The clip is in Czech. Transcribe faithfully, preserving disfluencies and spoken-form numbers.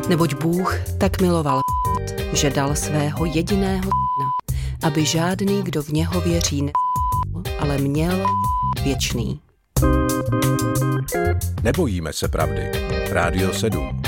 Neboť Bůh tak miloval, že dal svého jediného syna, aby žádný, kdo v něho věří, nezahynul, ale měl věčný. Nebojíme se pravdy. Rádio sedm.